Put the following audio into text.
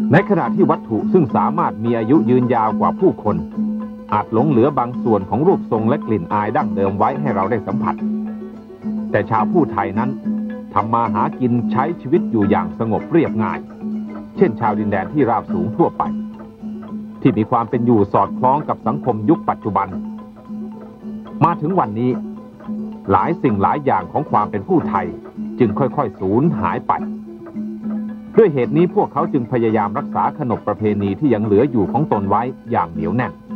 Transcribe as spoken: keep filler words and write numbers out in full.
ในขณะที่วัตถุซึ่งสามารถมีอายุยืนยาวกว่าผู้คนอาจหลงเหลือบางส่วนของรูปทรงและกลิ่นอายดั้งเดิมไว้ให้เราได้สัมผัสแต่ชาวผู้ไทยนั้นทำมาหากินใช้ชีวิตอยู่อย่างสงบเรียบง่ายเช่นชาวดินแดนที่ราบสูงทั่วไปที่มีความเป็นอยู่สอดคล้องกับสังคมยุคปัจจุบันมาถึงวันนี้หลายสิ่งหลายอย่างของความเป็นผู้ไทยจึงค่อยๆสูญหายไปด้วยเหตุนี้พวกเขาจึงพยายามรักษาขนบประเพณีที่ยังเหลืออยู่ของตนไว้อย่างเหนียวแน่น